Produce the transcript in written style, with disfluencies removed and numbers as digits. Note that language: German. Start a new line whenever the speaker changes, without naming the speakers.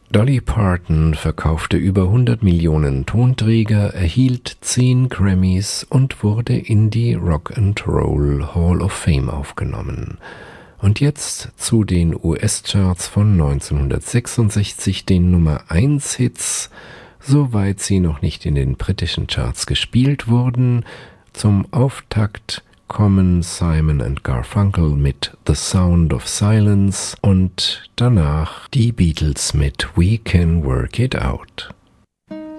Dolly Parton verkaufte über 100 Millionen Tonträger, erhielt 10 Grammys und wurde in die Rock and Roll Hall of Fame aufgenommen. Und jetzt zu den US-Charts von 1966, den Nummer 1 Hits, soweit sie noch nicht in den britischen Charts gespielt wurden. Zum Auftakt kommen Simon & Garfunkel mit The Sound of Silence und danach die Beatles mit We Can Work It Out.